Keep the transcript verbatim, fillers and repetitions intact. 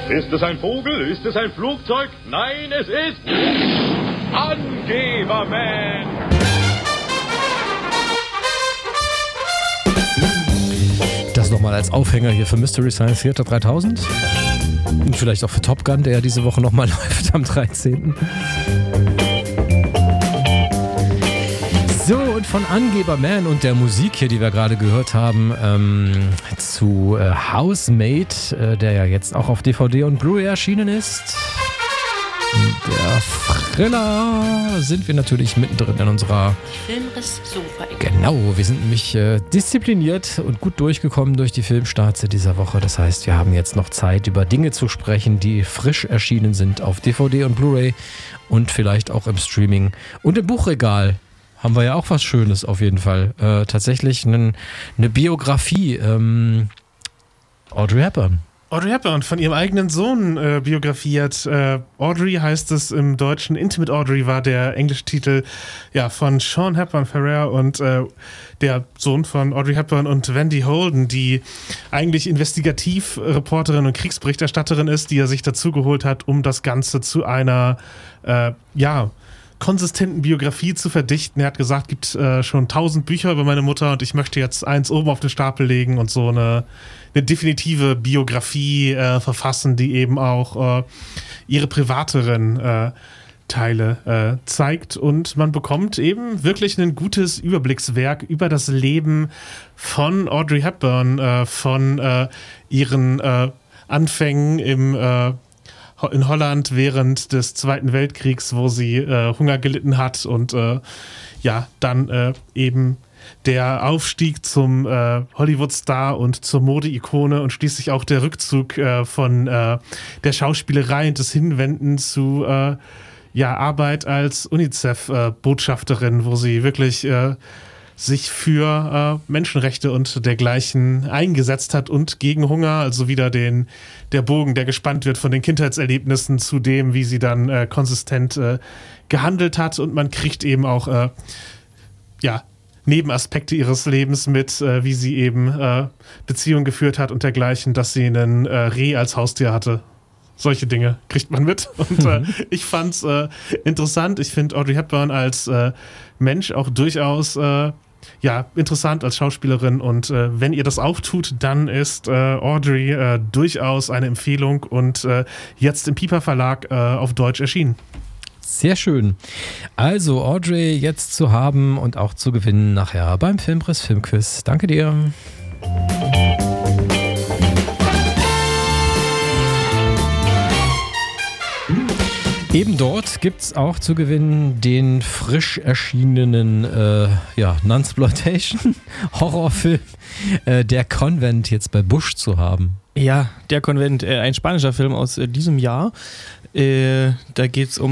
Ist es ein Vogel? Ist es ein Flugzeug? Nein, es ist Angeberman. Das nochmal als Aufhänger hier für Mystery Science Theater dreitausend. Und vielleicht auch für Top Gun, der ja diese Woche nochmal läuft am dreizehnten So, und von Angeberman und der Musik hier, die wir gerade gehört haben, ähm, zu äh, Housemate, äh, der ja jetzt auch auf D V D und Blu-ray erschienen ist. Der Thriller sind wir natürlich mittendrin in unserer Filmriss-Sofa-Ecke. Genau, wir sind nämlich äh, diszipliniert und gut durchgekommen durch die Filmstarts dieser Woche. Das heißt, wir haben jetzt noch Zeit, über Dinge zu sprechen, die frisch erschienen sind auf D V D und Blu-ray und vielleicht auch im Streaming und im Buchregal. Haben wir ja auch was Schönes auf jeden Fall. Äh, tatsächlich eine Biografie. Ähm, Audrey Hepburn. Audrey Hepburn von ihrem eigenen Sohn äh, biografiert. Äh, Audrey heißt es im Deutschen. Intimate Audrey war der englische Titel, ja, von Sean Hepburn Ferrer und äh, der Sohn von Audrey Hepburn und Wendy Holden, die eigentlich Investigativreporterin und Kriegsberichterstatterin ist, die er sich dazugeholt hat, um das Ganze zu einer, äh, ja, konsistenten Biografie zu verdichten. Er hat gesagt, gibt äh, schon tausend Bücher über meine Mutter und ich möchte jetzt eins oben auf den Stapel legen und so eine, eine definitive Biografie äh, verfassen, die eben auch äh, ihre privateren äh, Teile äh, zeigt und man bekommt eben wirklich ein gutes Überblickswerk über das Leben von Audrey Hepburn, äh, von äh, ihren äh, Anfängen im äh, in Holland während des Zweiten Weltkriegs, wo sie äh, Hunger gelitten hat und äh, ja, dann äh, eben der Aufstieg zum äh, Hollywood-Star und zur Mode-Ikone und schließlich auch der Rückzug äh, von äh, der Schauspielerei und des Hinwenden zu äh, ja, Arbeit als UNICEF-Botschafterin, äh, wo sie wirklich äh, sich für äh, Menschenrechte und dergleichen eingesetzt hat und gegen Hunger, also wieder den, der Bogen, der gespannt wird von den Kindheitserlebnissen zu dem, wie sie dann äh, konsistent äh, gehandelt hat und man kriegt eben auch äh, ja, Nebenaspekte ihres Lebens mit, äh, wie sie eben äh, Beziehungen geführt hat und dergleichen, dass sie einen äh, Reh als Haustier hatte. Solche Dinge kriegt man mit. Und äh, ich fand's äh, interessant. Ich finde Audrey Hepburn als äh, Mensch auch durchaus äh, ja, interessant als Schauspielerin. Und äh, wenn ihr das auch tut, dann ist äh, Audrey äh, durchaus eine Empfehlung und äh, jetzt im Piper Verlag äh, auf Deutsch erschienen. Sehr schön. Also Audrey jetzt zu haben und auch zu gewinnen nachher beim Filmriss Filmquiz. Danke dir. Eben dort gibt es auch zu gewinnen den frisch erschienenen äh, ja, Nunsploitation Horrorfilm äh, Der Konvent jetzt bei Busch zu haben. Ja, Der Konvent, äh, ein spanischer Film aus äh, diesem Jahr. Äh, da geht es um